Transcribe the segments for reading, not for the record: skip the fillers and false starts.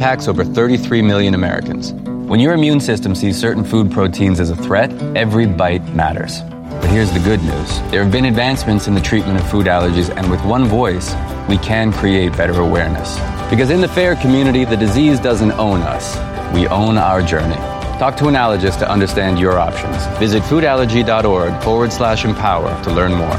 impacts over 33 million Americans. When your immune system sees certain food proteins as a threat, every bite matters. But here's the good news. There have been advancements in the treatment of food allergies, and with one voice, we can create better awareness. Because in the FAIR community, the disease doesn't own us. We own our journey. Talk to an allergist to understand your options. Visit foodallergy.org/empower to learn more.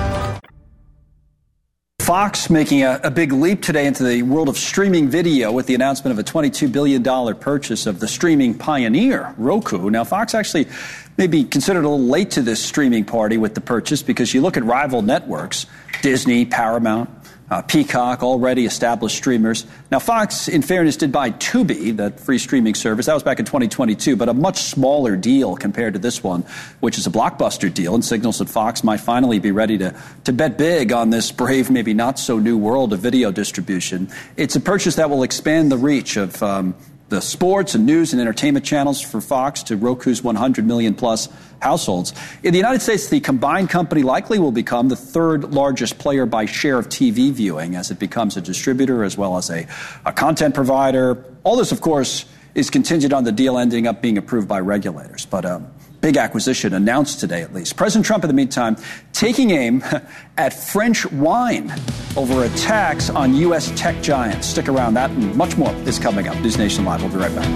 Fox making a big leap today into the world of streaming video with the announcement of a $22 billion purchase of the streaming pioneer, Roku. Now, Fox actually may be considered a little late to this streaming party with the purchase because you look at rival networks, Disney, Paramount, Peacock, already established streamers. Now, Fox, in fairness, did buy Tubi, that free streaming service. That was back in 2022, but a much smaller deal compared to this one, which is a blockbuster deal and signals that Fox might finally be ready to bet big on this brave, maybe not so new world of video distribution. It's a purchase that will expand the reach of the sports and news and entertainment channels for Fox to Roku's 100 million plus households. In the United States, the combined company likely will become the third largest player by share of TV viewing as it becomes a distributor as well as a content provider. All this, of course, is contingent on the deal ending up being approved by regulators. But big acquisition announced today, at least. President Trump, in the meantime, taking aim at French wine over attacks on U.S. tech giants. Stick around. That and much more is coming up. News Nation Live. We'll be right back.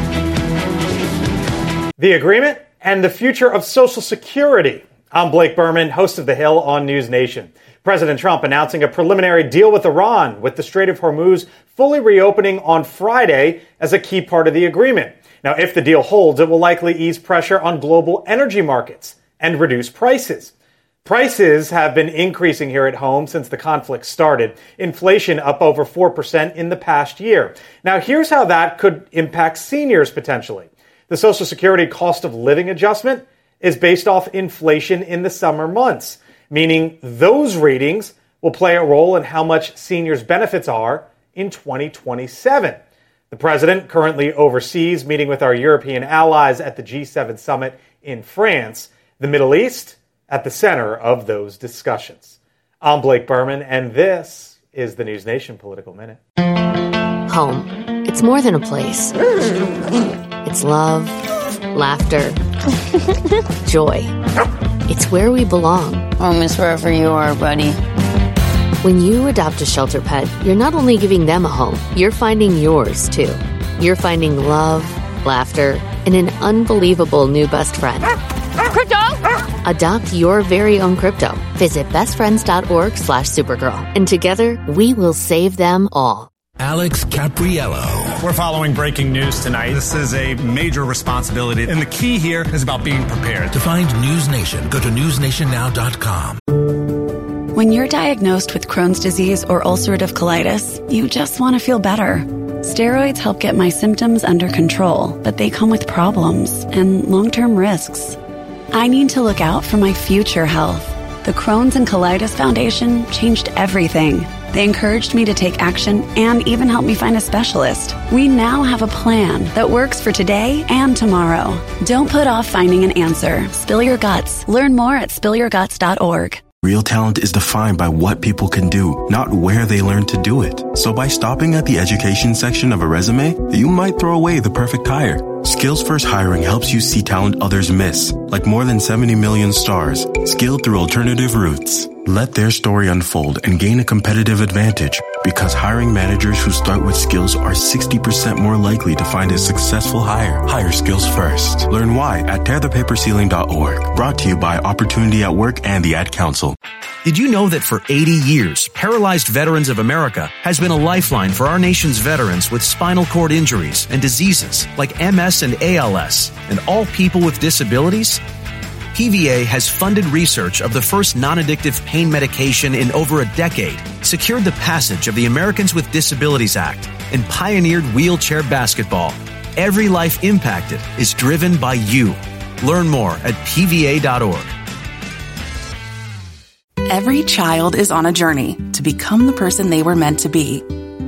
The agreement and the future of Social Security. I'm Blake Berman, host of The Hill on News Nation. President Trump announcing a preliminary deal with Iran, with the Strait of Hormuz fully reopening on Friday as a key part of the agreement. Now, if the deal holds, it will likely ease pressure on global energy markets and reduce prices. Prices have been increasing here at home since the conflict started. Inflation up over 4% in the past year. Now, here's how that could impact seniors potentially. The Social Security cost of living adjustment is based off inflation in the summer months, meaning those readings will play a role in how much seniors' benefits are in 2027. The president currently overseas, meeting with our European allies at the G7 summit in France. The Middle East at the center of those discussions. I'm Blake Berman, and this is the News Nation Political Minute. Home. It's more than a place. It's love, laughter, joy. It's where we belong. Home is wherever you are, buddy. When you adopt a shelter pet, you're not only giving them a home, you're finding yours, too. You're finding love, laughter, and an unbelievable new best friend. Crypto! Adopt your very own crypto. Visit bestfriends.org/Supergirl. And together, we will save them all. Alex Capriello. We're following breaking news tonight. This is a major responsibility, and the key here is about being prepared. To find News Nation, go to newsnationnow.com. When you're diagnosed with Crohn's disease or ulcerative colitis, you just want to feel better. Steroids help get my symptoms under control, but they come with problems and long-term risks. I need to look out for my future health. The Crohn's and Colitis Foundation changed everything. They encouraged me to take action and even helped me find a specialist. We now have a plan that works for today and tomorrow. Don't put off finding an answer. Spill your guts. Learn more at spillyourguts.org. Real talent is defined by what people can do, not where they learn to do it. So by stopping at the education section of a resume, you might throw away the perfect hire. Skills First Hiring helps you see talent others miss, like more than 70 million stars, skilled through alternative routes. Let their story unfold and gain a competitive advantage, because hiring managers who start with skills are 60% more likely to find a successful hire. Hire skills first. Learn why at tearthepaperceiling.org. Brought to you by Opportunity at Work and the Ad Council. Did you know that for 80 years, Paralyzed Veterans of America has been a lifeline for our nation's veterans with spinal cord injuries and diseases like MS and ALS, and all people with disabilities? PVA has funded research of the first non-addictive pain medication in over a decade, secured the passage of the Americans with Disabilities Act, and pioneered wheelchair basketball. Every life impacted is driven by you. Learn more at pva.org. Every child is on a journey to become the person they were meant to be.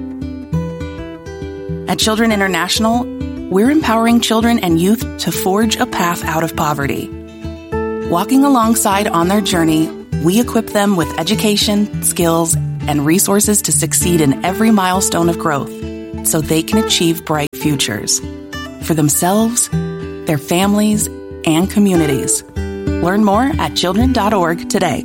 At Children International, we're empowering children and youth to forge a path out of poverty. Walking alongside on their journey, we equip them with education, skills, and resources to succeed in every milestone of growth. so they can achieve bright futures for themselves, their families, and communities. Learn more at children.org today.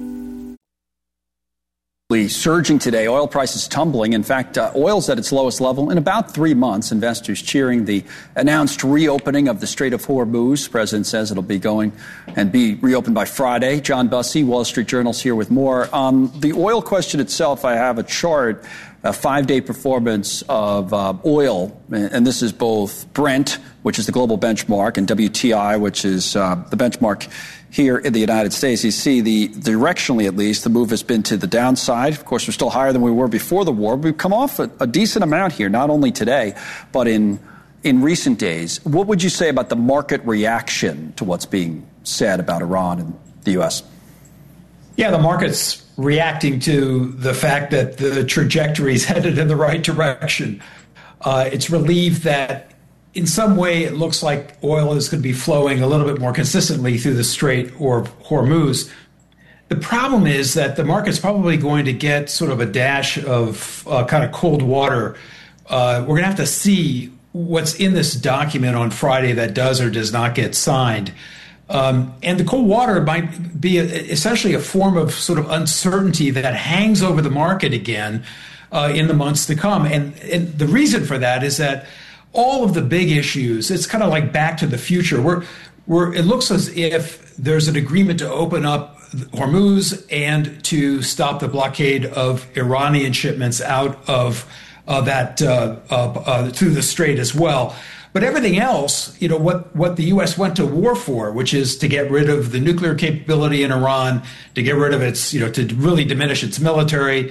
Surging today, oil prices tumbling. In fact, oil's at its lowest level in about 3 months. Investors cheering the announced reopening of the Strait of Hormuz. The president says it'll be going and be reopened by Friday. John Bussey, Wall Street Journal's here with more. On the oil question itself, I have a chart, a 5-day performance of oil, and this is both Brent, which is the global benchmark, and WTI, which is the benchmark here in the United States. You see, directionally at least, the move has been to the downside. Of course, we're still higher than we were before the war. We've come off a decent amount here, not only today, but in recent days. What would you say about the market reaction to what's being said about Iran and the U.S.? Yeah, the market's reacting to the fact that the trajectory is headed in the right direction. It's relieved that in some way it looks like oil is going to be flowing a little bit more consistently through the Strait or Hormuz. The problem is that the market's probably going to get sort of a dash of kind of cold water. We're going to have to see what's in this document on Friday that does or does not get signed. And the cold water might be essentially a form of sort of uncertainty that hangs over the market again in the months to come. And the reason for that is that all of the big issues, it's kind of like back to the future. It looks as if there's an agreement to open up Hormuz and to stop the blockade of Iranian shipments out of that through the Strait as well. But everything else, what the U.S. went to war for, which is to get rid of the nuclear capability in Iran, to get rid of its, to really diminish its military,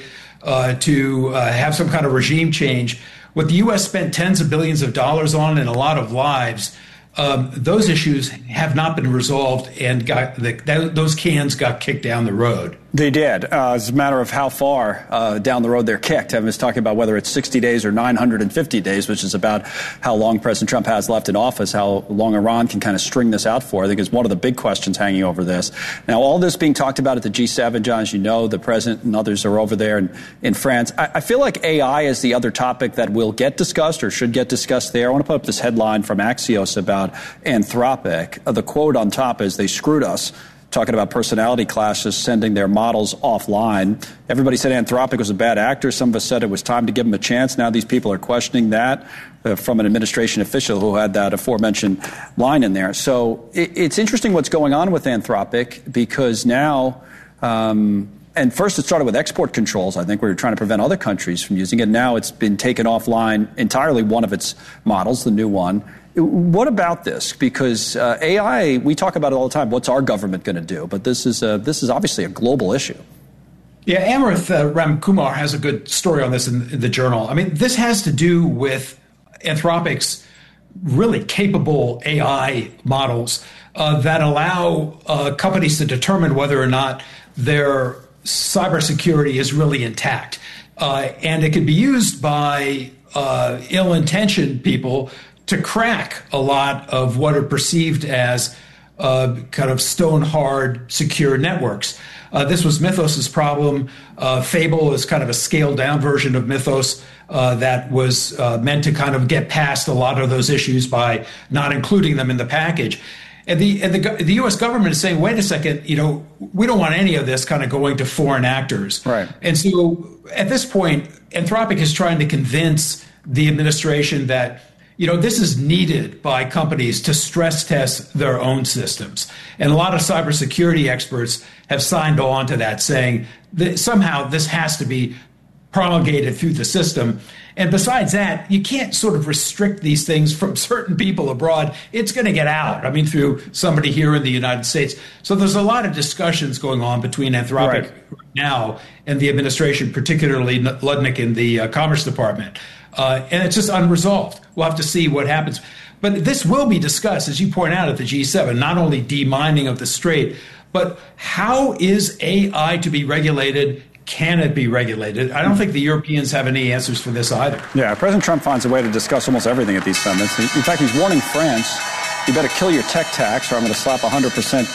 to have some kind of regime change. What the U.S. spent tens of billions of dollars on and a lot of lives, those issues have not been resolved, and those cans got kicked down the road. They did. It's a matter of how far down the road they're kicked. I was talking about whether it's 60 days or 950 days, which is about how long President Trump has left in office, how long Iran can kind of string this out for. I think is one of the big questions hanging over this. Now, all this being talked about at the G7, John, as you know, the president and others are over there in France. I feel like AI is the other topic that will get discussed or should get discussed there. I want to put up this headline from Axios about Anthropic. The quote on top is, "They screwed us," talking about personality classes sending their models offline. Everybody said Anthropic was a bad actor. Some of us said it was time to give them a chance. Now these people are questioning that from an administration official who had that aforementioned line in there. So it's interesting what's going on with Anthropic, because now, and first it started with export controls. I think we were trying to prevent other countries from using it. Now it's been taken offline entirely, one of its models, the new one. What about this? Because AI, we talk about it all the time. What's our government going to do? But this is obviously a global issue. Yeah, Amrith Ramkumar has a good story on this in the Journal. I mean, this has to do with Anthropic's really capable AI models that allow companies to determine whether or not their cybersecurity is really intact. And it can be used by ill-intentioned people to crack a lot of what are perceived as kind of stone-hard secure networks. This was Mythos's problem. Fable is kind of a scaled-down version of Mythos that was meant to kind of get past a lot of those issues by not including them in the package. And the U.S. government is saying, wait a second, we don't want any of this kind of going to foreign actors. Right. And so at this point, Anthropic is trying to convince the administration that this is needed by companies to stress test their own systems. And a lot of cybersecurity experts have signed on to that, saying that somehow this has to be promulgated through the system. And besides that, you can't sort of restrict these things from certain people abroad. It's going to get out, through somebody here in the United States. So there's a lot of discussions going on between Anthropic right now and the administration, particularly Ludnick in the Commerce Department. And it's just unresolved. We'll have to see what happens. But this will be discussed, as you point out, at the G7, not only demining of the Strait, but how is AI to be regulated? Can it be regulated? I don't think the Europeans have any answers for this either. Yeah, President Trump finds a way to discuss almost everything at these summits. In fact, he's warning France, you better kill your tech tax or I'm going to slap 100%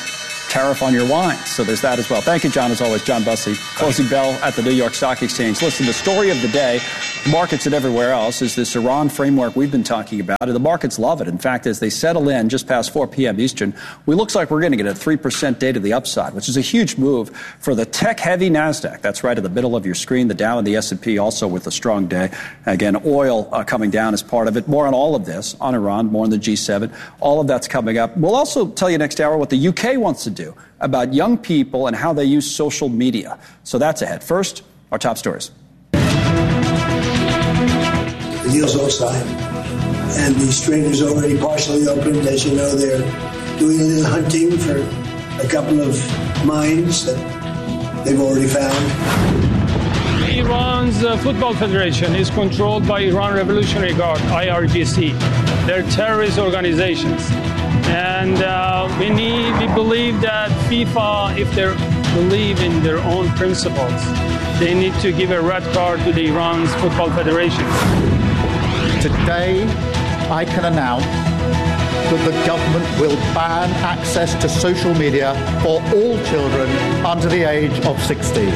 tariff on your wine. So there's that as well. Thank you, John, as always. John Bussey, closing bell at the New York Stock Exchange. Listen, the story of the day, markets and everywhere else, is this Iran framework we've been talking about. And the markets love it. In fact, as they settle in just past 4 p.m. Eastern, it looks like we're going to get a 3% day to the upside, which is a huge move for the tech-heavy NASDAQ. That's right in the middle of your screen. The Dow and the S&P also with a strong day. Again, oil coming down as part of it. More on all of this, on Iran, more on the G7. All of that's coming up. We'll also tell you next hour what the UK wants to do about young people and how they use social media. So that's ahead. First, our top stories. The deal's all signed, and the strait is already partially opened. As you know, they're doing a little hunting for a couple of mines that they've already found. Iran's Football Federation is controlled by Iran Revolutionary Guard, IRGC. They're terrorist organizations. And we believe that FIFA, if they believe in their own principles, they need to give a red card to the Iran's Football Federation. Today, I can announce that the government will ban access to social media for all children under the age of 16.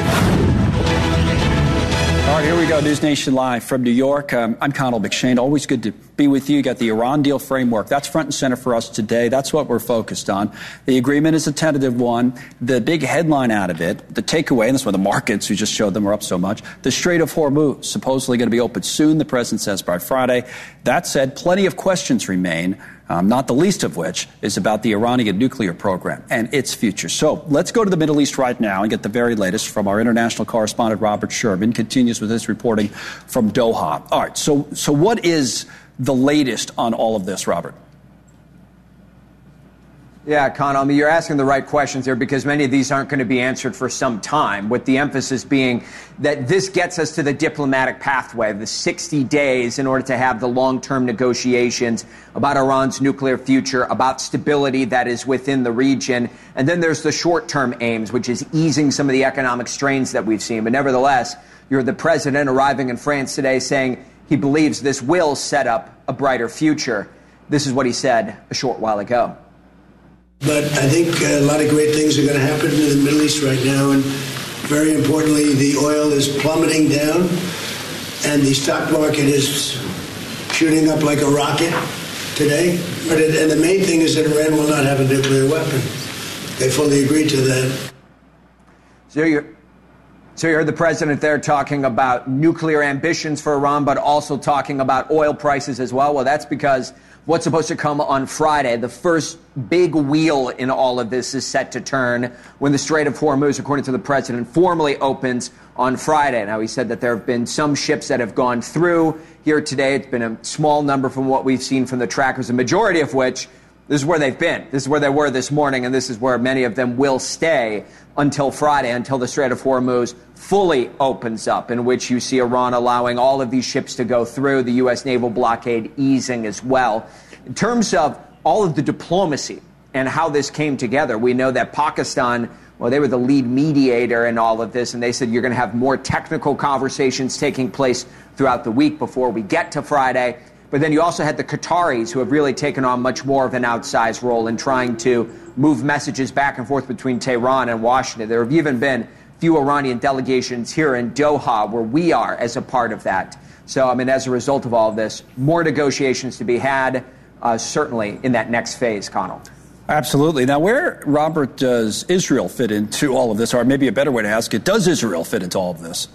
All right, here we go. News Nation Live from New York. I'm Conal McShane. Always good to be with you. You got the Iran deal framework. That's front and center for us today. That's what we're focused on. The agreement is a tentative one. The big headline out of it, the takeaway, and that's why the markets, we just showed them, are up so much. The Strait of Hormuz, supposedly going to be open soon, the president says by Friday. That said, plenty of questions remain. Not the least of which is about the Iranian nuclear program and its future. So let's go to the Middle East right now and get the very latest from our international correspondent, Robert Sherman. Continues with his reporting from Doha. All right, so what is the latest on all of this, Robert? Yeah, Con, I mean, you're asking the right questions there because many of these aren't going to be answered for some time, with the emphasis being that this gets us to the diplomatic pathway, the 60 days in order to have the long-term negotiations about Iran's nuclear future, about stability that is within the region. And then there's the short-term aims, which is easing some of the economic strains that we've seen. But nevertheless, you're the president arriving in France today saying he believes this will set up a brighter future. This is what he said a short while ago. But I think a lot of great things are going to happen in the Middle East right now. And very importantly, the oil is plummeting down and the stock market is shooting up like a rocket today. And the main thing is that Iran will not have a nuclear weapon. They fully agreed to that. So you heard the president there talking about nuclear ambitions for Iran, but also talking about oil prices as well. Well, that's because what's supposed to come on Friday, the first big wheel in all of this, is set to turn when the Strait of Hormuz, according to the president, formally opens on Friday. Now, he said that there have been some ships that have gone through here today. It's been a small number from what we've seen from the trackers, the majority of which, this is where they've been. This is where they were this morning, and this is where many of them will stay until Friday, until the Strait of Hormuz fully opens up, in which you see Iran allowing all of these ships to go through, the U.S. naval blockade easing as well. In terms of all of the diplomacy and how this came together, we know that Pakistan, well, they were the lead mediator in all of this, and they said you're going to have more technical conversations taking place throughout the week before we get to Friday. But then you also had the Qataris, who have really taken on much more of an outsized role in trying to move messages back and forth between Tehran and Washington. There have even been a few Iranian delegations here in Doha, where we are as a part of that. So, I mean, as a result of all of this, more negotiations to be had, certainly in that next phase, Connell. Absolutely. Now, where, Robert, does Israel fit into all of this? Or maybe a better way to ask it, does Israel fit into all of this?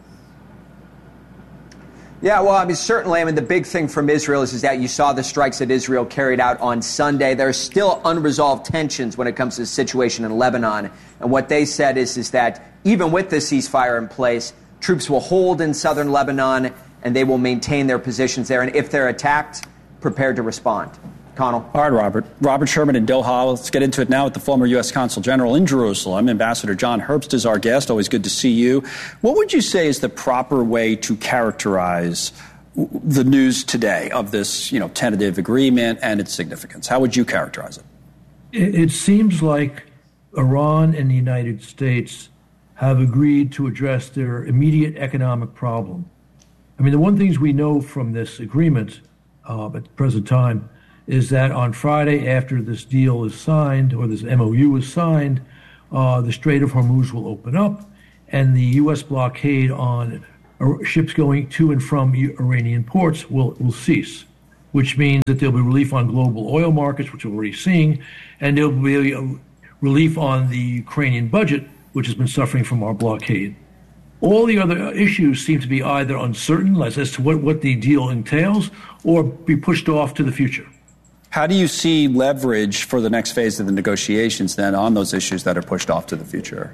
Yeah, well, I mean, certainly, the big thing from Israel is that you saw the strikes that Israel carried out on Sunday. There are still unresolved tensions when it comes to the situation in Lebanon. And what they said is that even with this ceasefire in place, troops will hold in southern Lebanon and they will maintain their positions there. And if they're attacked, prepared to respond. Connell. All right, Robert. Robert Sherman in Doha. Let's get into it now with the former U.S. Consul General in Jerusalem. Ambassador John Herbst is our guest. Always good to see you. What would you say is the proper way to characterize the news today of this, tentative agreement and its significance? How would you characterize it? It seems like Iran and the United States have agreed to address their immediate economic problem. The one things we know from this agreement at the present time is that on Friday, after this deal is signed, or this MOU is signed, the Strait of Hormuz will open up, and the U.S. blockade on ships going to and from Iranian ports will cease, which means that there'll be relief on global oil markets, which we're already seeing, and there'll be a relief on the Ukrainian budget, which has been suffering from our blockade. All the other issues seem to be either uncertain as to what the deal entails, or be pushed off to the future. How do you see leverage for the next phase of the negotiations then on those issues that are pushed off to the future?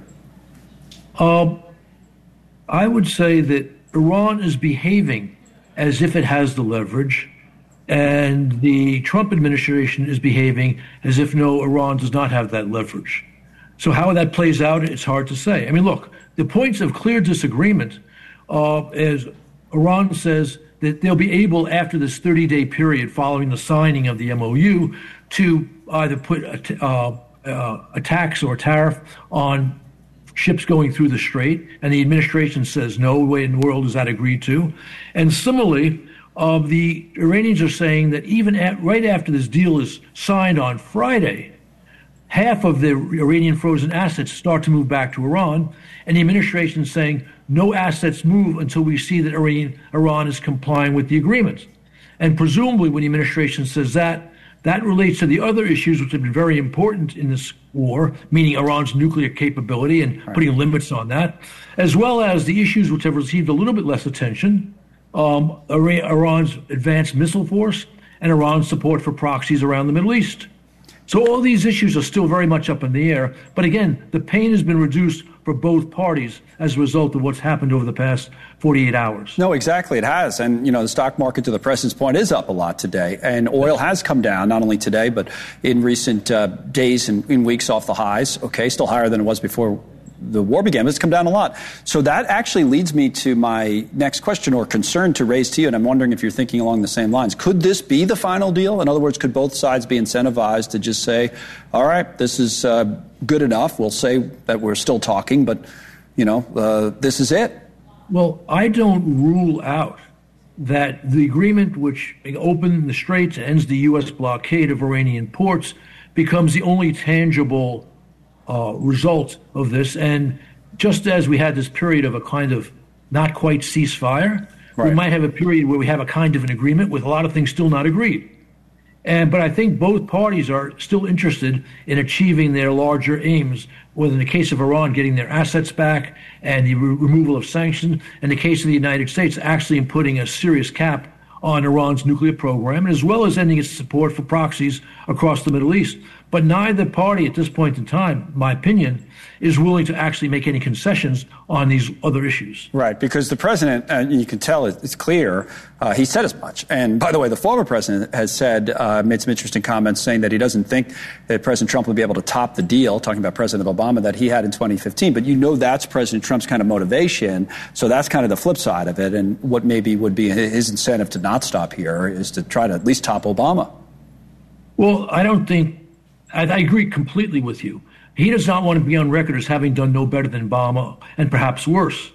I would say that Iran is behaving as if it has the leverage, and the Trump administration is behaving as if, no, Iran does not have that leverage. So how that plays out, it's hard to say. I mean, look, the points of clear disagreement is Iran says that they'll be able, after this 30-day period following the signing of the MOU, to either put a tax or a tariff on ships going through the strait, and the administration says no way in the world is that agreed to. And similarly, the Iranians are saying that even right after this deal is signed on Friday, half of the Iranian frozen assets start to move back to Iran, and the administration is saying no assets move until we see that Iran is complying with the agreement. And presumably when the administration says that relates to the other issues which have been very important in this war, meaning Iran's nuclear capability and putting limits on that, as well as the issues which have received a little bit less attention, Iran's advanced missile force and Iran's support for proxies around the Middle East. So all these issues are still very much up in the air. But again, the pain has been reduced for both parties as a result of what's happened over the past 48 hours. No, exactly. It has. And, the stock market, to the president's point, is up a lot today. And oil has come down, not only today, but in recent days and in weeks off the highs. Okay, still higher than it was before the war began, but it's come down a lot. So that actually leads me to my next question or concern to raise to you, and I'm wondering if you're thinking along the same lines. Could this be the final deal? In other words, could both sides be incentivized to just say, all right, this is good enough. We'll say that we're still talking, but, this is it. Well, I don't rule out that the agreement which opened the straits and ends the U.S. blockade of Iranian ports becomes the only tangible result of this. And just as we had this period of a kind of not quite ceasefire, we might have a period where we have a kind of an agreement with a lot of things still not agreed. But I think both parties are still interested in achieving their larger aims, whether in the case of Iran getting their assets back and the removal of sanctions, in the case of the United States actually in putting a serious cap on Iran's nuclear program, as well as ending its support for proxies across the Middle East. But neither party at this point in time, my opinion, is willing to actually make any concessions on these other issues. Right, because the president, you can tell it's clear, he said as much. And by the way, the former president has said, made some interesting comments saying that he doesn't think that President Trump will be able to top the deal, talking about President Obama, that he had in 2015. But that's President Trump's kind of motivation. So that's kind of the flip side of it. And what maybe would be his incentive to not stop here is to try to at least top Obama. Well, I agree completely with you. He does not want to be on record as having done no better than Obama, and perhaps worse.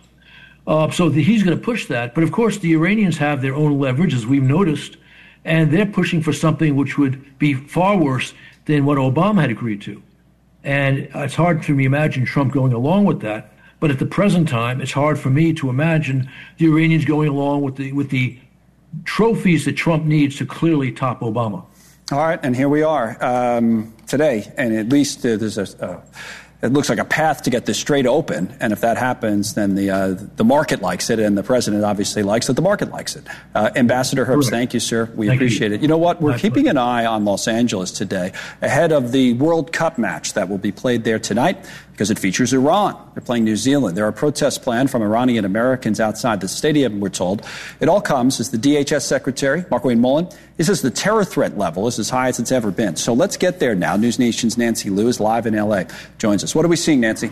So he's going to push that. But of course, the Iranians have their own leverage, as we've noticed, and they're pushing for something which would be far worse than what Obama had agreed to. And it's hard for me to imagine Trump going along with that. But at the present time, it's hard for me to imagine the Iranians going along with the trophies that Trump needs to clearly top Obama. All right, and here we are today, and at least there's it looks like a path to get this strait open, and if that happens, then the market likes it, and the president obviously likes it. The market likes it. Ambassador Herbst, thank you, sir. We appreciate it. You know what? We're keeping an eye on Los Angeles today ahead of the World Cup match that will be played there tonight because it features Iran. They're playing New Zealand. There are protests planned from Iranian Americans outside the stadium, we're told. It all comes as the DHS Secretary, Markwayne Mullin, he says the terror threat level is as high as it's ever been. So let's get there now. News Nation's Nancy Liu is live in L.A. Joins us. What are we seeing, Nancy?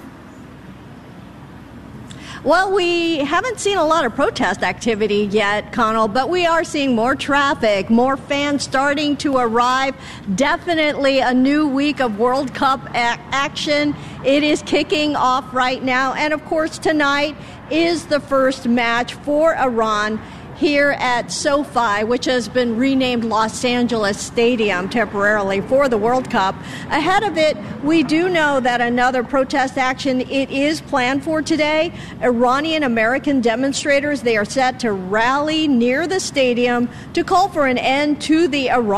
Well, we haven't seen a lot of protest activity yet, Connell, but we are seeing more traffic, more fans starting to arrive. Definitely a new week of World Cup action. It is kicking off right now. And, of course, tonight is the first match for Iran here at SoFi, which has been renamed Los Angeles Stadium temporarily for the World Cup. Ahead of it, we do know that another protest action it is planned for today. Iranian American demonstrators, they are set to rally near the stadium to call for an end to the Iran